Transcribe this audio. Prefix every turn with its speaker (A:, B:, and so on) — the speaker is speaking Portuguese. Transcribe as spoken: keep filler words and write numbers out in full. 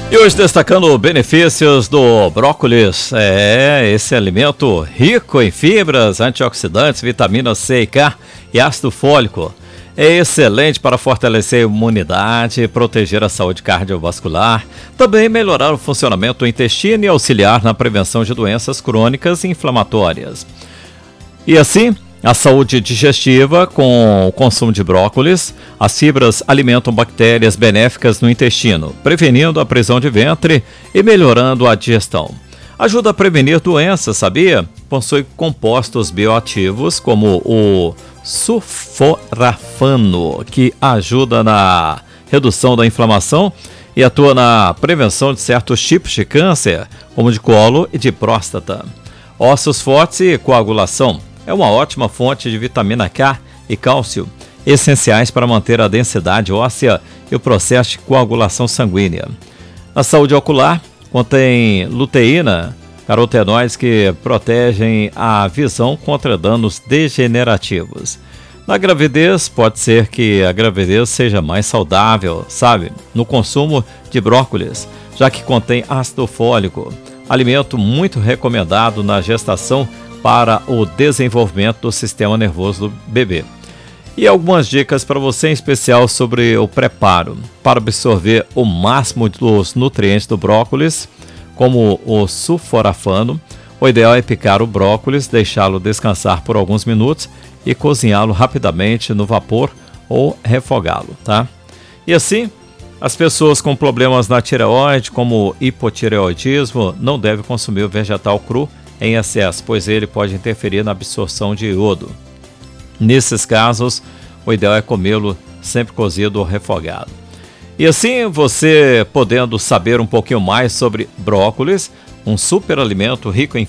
A: E hoje destacando benefícios do brócolis. É, esse alimento rico em fibras, antioxidantes, vitamina C e K e ácido fólico. É excelente para fortalecer a imunidade, proteger a saúde cardiovascular, também melhorar o funcionamento do intestino e auxiliar na prevenção de doenças crônicas e inflamatórias. E assim, a saúde digestiva com o consumo de brócolis. As fibras alimentam bactérias benéficas no intestino, prevenindo a prisão de ventre e melhorando a digestão. Ajuda a prevenir doenças, sabia? Possui compostos bioativos como o sulforafano, que ajuda na redução da inflamação e atua na prevenção de certos tipos de câncer, como de colo e de próstata. Ossos fortes e coagulação. É uma ótima fonte de vitamina K e cálcio, essenciais para manter a densidade óssea e o processo de coagulação sanguínea. Na saúde ocular, contém luteína, carotenoides que protegem a visão contra danos degenerativos. Na gravidez, pode ser que a gravidez seja mais saudável, sabe? No consumo de brócolis, já que contém ácido fólico, alimento muito recomendado na gestação para o desenvolvimento do sistema nervoso do bebê. E algumas dicas para você, em especial sobre o preparo. Para absorver o máximo dos nutrientes do brócolis, como o sulforafano, o ideal é picar o brócolis, deixá-lo descansar por alguns minutos e cozinhá-lo rapidamente no vapor ou refogá-lo, tá? E assim, as pessoas com problemas na tireoide, como hipotireoidismo, não devem consumir o vegetal cru em excesso, pois ele pode interferir na absorção de iodo. Nesses casos, o ideal é comê-lo sempre cozido ou refogado. E assim, você podendo saber um pouquinho mais sobre brócolis, um super alimento rico em